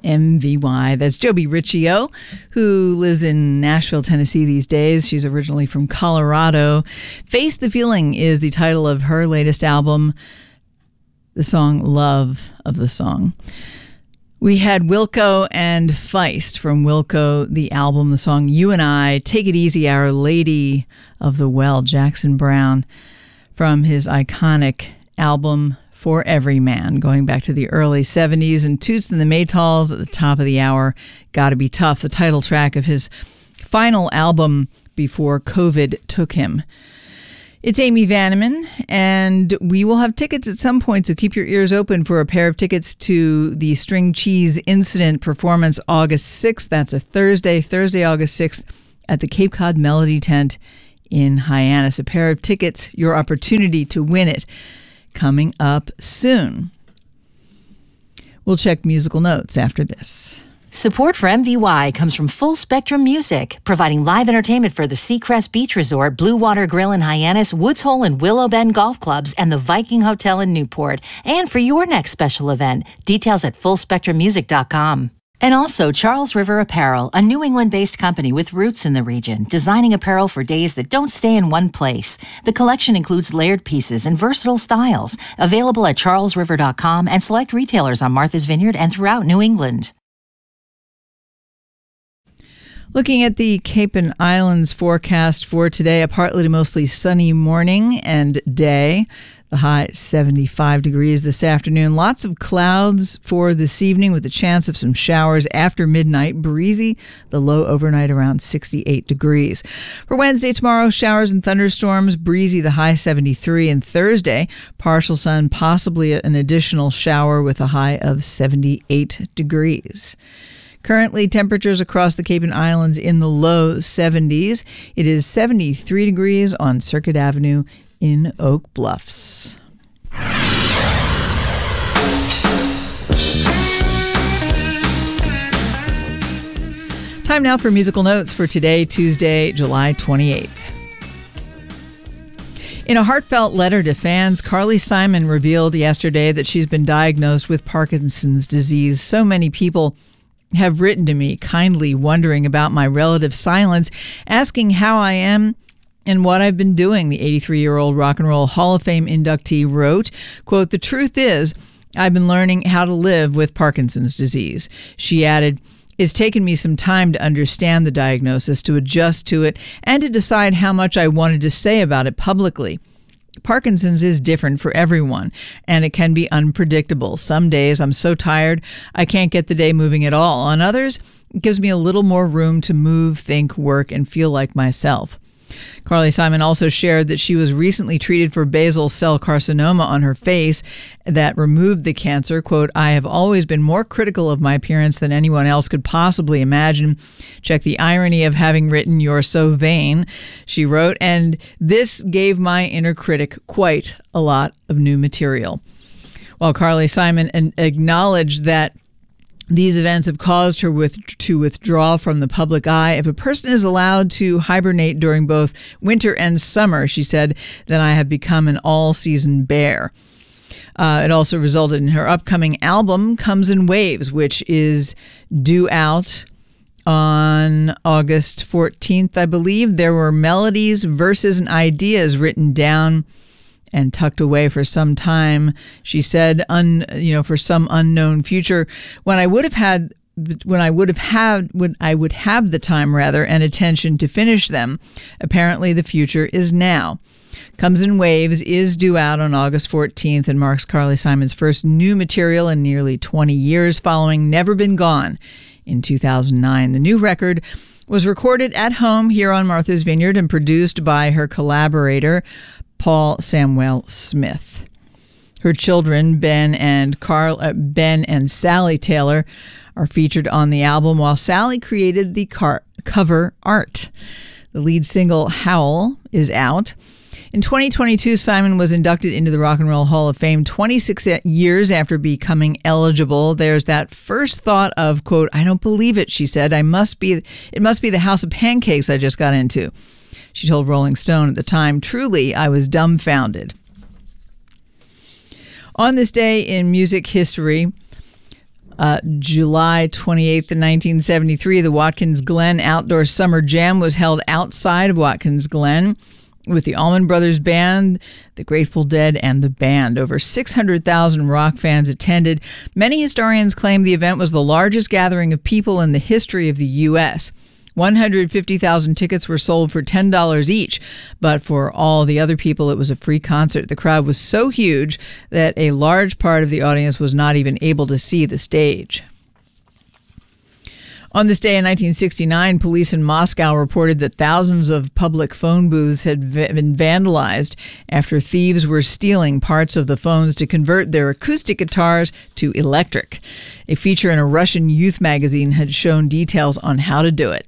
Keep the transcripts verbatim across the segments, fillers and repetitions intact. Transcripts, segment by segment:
M V Y. That's Joby Riccio, who lives in Nashville, Tennessee these days. She's originally from Colorado. Face the Feeling is the title of her latest album. The song Love of the Song. We had Wilco and Feist from Wilco, the album, the song You and I, Take It Easy, Our Lady of the Well, Jackson Browne, from his iconic album For Every Man, going back to the early seventies, and Toots and the Maytals at the top of the hour, Gotta Be Tough, the title track of his final album before COVID took him. It's Amy Vanneman, and we will have tickets at some point, so keep your ears open for a pair of tickets to the String Cheese Incident performance August sixth. That's a Thursday, Thursday, August sixth, at the Cape Cod Melody Tent in Hyannis. A pair of tickets, your opportunity to win it, coming up soon. We'll check musical notes after this. Support for M V Y comes from Full Spectrum Music, providing live entertainment for the Seacrest Beach Resort, Blue Water Grill in Hyannis, Woods Hole and Willow Bend Golf Clubs, and the Viking Hotel in Newport. And for your next special event, details at full spectrum music dot com. And also Charles River Apparel, a New England-based company with roots in the region, designing apparel for days that don't stay in one place. The collection includes layered pieces and versatile styles, available at charles river dot com and select retailers on Martha's Vineyard and throughout New England. Looking at the Cape and Islands forecast for today, a partly to mostly sunny morning and day. The high seventy-five degrees this afternoon. Lots of clouds for this evening with a chance of some showers after midnight. Breezy, the low overnight around sixty-eight degrees. For Wednesday, tomorrow, showers and thunderstorms. Breezy, the high seventy-three. And Thursday, partial sun, possibly an additional shower with a high of seventy-eight degrees. Currently, temperatures across the Cape and Islands in the low seventies. It is seventy-three degrees on Circuit Avenue in Oak Bluffs. Time now for musical notes for today, Tuesday, July twenty-eighth. In a heartfelt letter to fans, Carly Simon revealed yesterday that she's been diagnosed with Parkinson's disease. So many people have written to me kindly wondering about my relative silence, asking how I am and what I've been doing. The eighty-three-year-old Rock and Roll Hall of Fame inductee wrote, quote, "The truth is, I've been learning how to live with Parkinson's disease." She added, "It's taken me some time to understand the diagnosis, to adjust to it, and to decide how much I wanted to say about it publicly. Parkinson's is different for everyone, and it can be unpredictable. Some days I'm so tired I can't get the day moving at all. On others, it gives me a little more room to move, think, work, and feel like myself." Carly Simon also shared that she was recently treated for basal cell carcinoma on her face that removed the cancer. Quote, "I have always been more critical of my appearance than anyone else could possibly imagine. Check the irony of having written 'You're so vain,'" she wrote, "and this gave my inner critic quite a lot of new material." While Carly Simon acknowledged that these events have caused her with, to withdraw from the public eye. If a person is allowed to hibernate during both winter and summer, she said, then I have become an all-season bear. Uh, it also resulted in her upcoming album, Comes in Waves, which is due out on August fourteenth, I believe. There were melodies, verses, and ideas written down and tucked away for some time, she said, un, you know, for some unknown future. When I would have had, when I would have had, when I would have the time rather and attention to finish them, apparently the future is now. Comes in Waves is due out on August fourteenth and marks Carly Simon's first new material in nearly twenty years, following Never Been Gone in two thousand nine. The new record was recorded at home here on Martha's Vineyard and produced by her collaborator, Paul Samuel Smith. Her children, Ben and Carl, uh, Ben and Sally Taylor, are featured on the album, while Sally created the car- cover art. The lead single, Howl, is out. In twenty twenty-two, Simon was inducted into the Rock and Roll Hall of Fame twenty-six years after becoming eligible. There's that first thought of, quote, "I don't believe it," she said. I must be, it must be the House of Pancakes I just got into. She told Rolling Stone at the time, "Truly, I was dumbfounded." On this day in music history, Uh, July twenty-eighth, nineteen seventy-three, the Watkins Glen Outdoor Summer Jam was held outside of Watkins Glen with the Allman Brothers Band, the Grateful Dead, and the band. Over six hundred thousand rock fans attended. Many historians claim the event was the largest gathering of people in the history of the U S one hundred fifty thousand tickets were sold for ten dollars each, but for all the other people, it was a free concert. The crowd was so huge that a large part of the audience was not even able to see the stage. On this day in nineteen sixty-nine, police in Moscow reported that thousands of public phone booths had v- been vandalized after thieves were stealing parts of the phones to convert their acoustic guitars to electric. A feature in a Russian youth magazine had shown details on how to do it.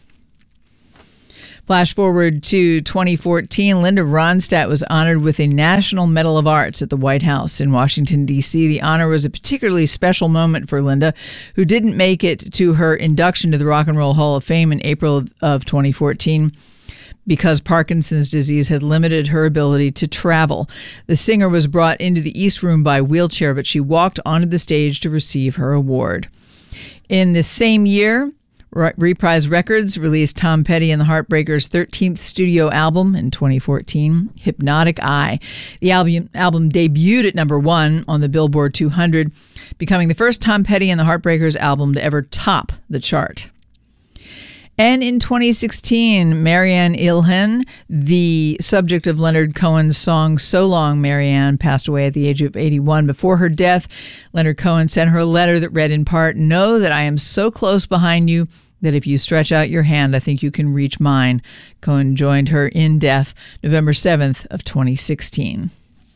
Flash forward to twenty fourteen, Linda Ronstadt was honored with a National Medal of Arts at the White House in Washington, D C The honor was a particularly special moment for Linda, who didn't make it to her induction to the Rock and Roll Hall of Fame in April of twenty fourteen. Because Parkinson's disease had limited her ability to travel. The singer was brought into the East Room by wheelchair, but she walked onto the stage to receive her award. In the same year, Reprise Records released Tom Petty and the Heartbreakers' thirteenth studio album in twenty fourteen, Hypnotic Eye. The album, album debuted at number one on the Billboard two hundred, becoming the first Tom Petty and the Heartbreakers album to ever top the chart. And in twenty sixteen, Marianne Ilhen, the subject of Leonard Cohen's song So Long, Marianne, passed away at the age of eighty-one. Before her death, Leonard Cohen sent her a letter that read in part, "Know that I am so close behind you that if you stretch out your hand, I think you can reach mine." Cohen joined her in death November seventh of twenty sixteen.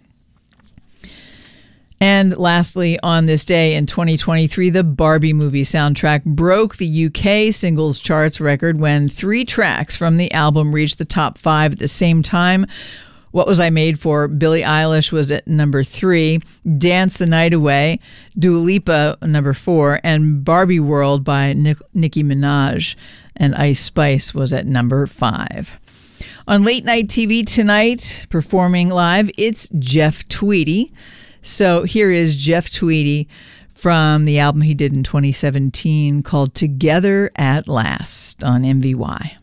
And lastly, on this day in twenty twenty-three, the Barbie movie soundtrack broke the U K singles charts record when three tracks from the album reached the top five at the same time. What Was I Made For? Billie Eilish was at number three, Dance the Night Away, Dua Lipa, number four, and Barbie World by Nick- Nicki Minaj and Ice Spice was at number five. On late night T V tonight, performing live, it's Jeff Tweedy. So here is Jeff Tweedy from the album he did in twenty seventeen called Together at Last on M V Y.